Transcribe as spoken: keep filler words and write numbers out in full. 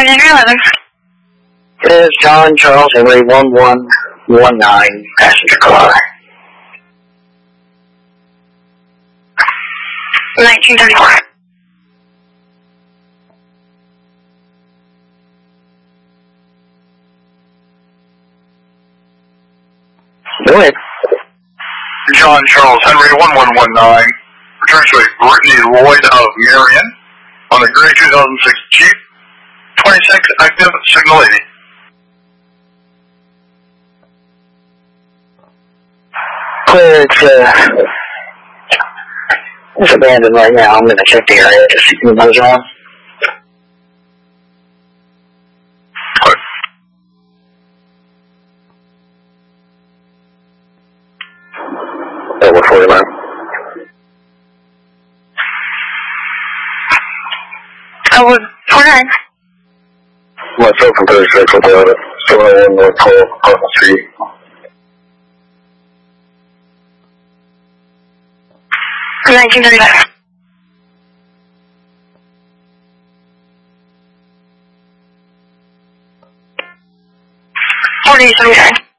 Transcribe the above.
five nine eleven. It is John Charles Henry one one one nine, passenger car. nineteen thirty-four. Go ahead. John Charles Henry one one one nine. Return to a Brittany Lloyd of Marion on a gray two thousand six Jeep. twenty-six active signal eighty. Clear, it's, uh, it's abandoned right now. I'm going to check the area to see if anybody's on. Good. Over forty-nine. Over forty-nine. Myself and thirty-six with the seven oh one North Cole, across the street. nineteen thirty-five. forty seventy-nine.